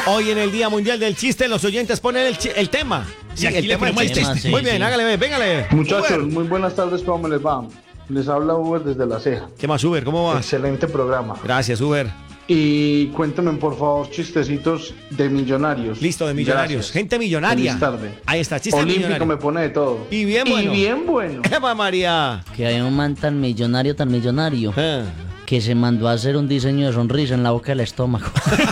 Hoy en el Día Mundial del Chiste, los oyentes ponen el tema. Sí, el tema del chiste. Sí, Muy bien, sí. hágale, véngale. Muchachos, Uber. muy buenas tardes, ¿cómo les va? Les habla Uber desde La Ceja. ¿Qué más, Uber? ¿Cómo va? Excelente programa. Gracias, Uber. Y cuéntenme, por favor, chistecitos de millonarios. Listo, de millonarios. Gracias. Gente millonaria. Feliz tarde. Ahí está, chiste Olímpico millonario. me pone de todo. Y bien bueno. Y bien bueno. Eva María. Que hay un man tan millonario, Ah. que se mandó a hacer un diseño de sonrisa en la boca del estómago.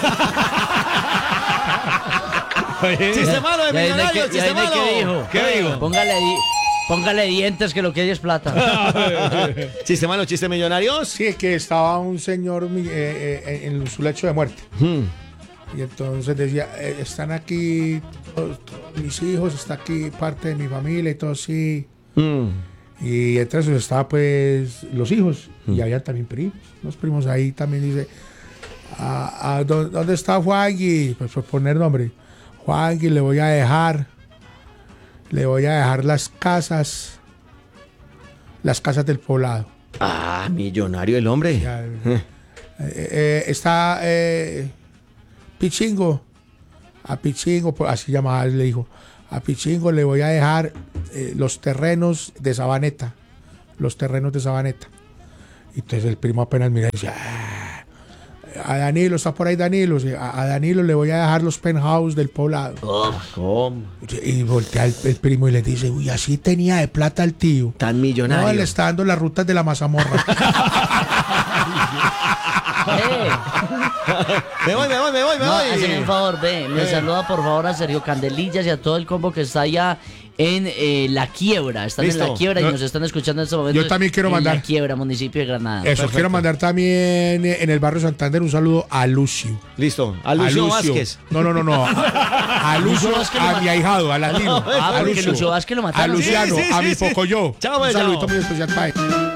Chiste malo de ¿Y ahí millonario, qué- y chiste ahí malo. qué dijo? ¿Qué dijo? Póngale dientes que lo que hay es plata. Chiste malo, chiste millonarios. Sí, que estaba un señor en su lecho de muerte. Y entonces decía, están aquí todos mis hijos, está aquí parte de mi familia y todo así. Y entre esos estaba pues los hijos y había también primos. Los primos ahí también dice, ¿dónde está Juangui? Pues por poner nombre. Juangui, le voy a dejar las casas del poblado. Ah, millonario el hombre. Ya, está Pichingo. A Pichingo, así llamaba, le dijo. A Pichingo le voy a dejar los terrenos de Sabaneta. Y entonces el primo apenas mira y dice, a Danilo, está por ahí Danilo. Sí, a Danilo le voy a dejar los penthouse del poblado. ¿Cómo? Y voltea el primo y le dice, uy, así tenía de plata el tío. Tan millonario. No, le está dando las rutas de la mazamorra. Me voy. No, hazme un favor, me saluda por favor a Sergio Candelillas y a todo el combo que está allá en La Quiebra. Están Listo. en La Quiebra y nos están escuchando en este momento. Yo también quiero mandar. La Quiebra, municipio de Granada. Eso, Perfecto. quiero mandar también en el barrio Santander un saludo a Lucio. Listo. A Lucio Vázquez. No. A Lucio, a mi ahijado, a Latino. Ah, a porque Lucio Vázquez lo mataron. A Luciano, Sí, sí, a mi sí. Pocoyo. Chao, pues, Un saludito chao. muy especial para él.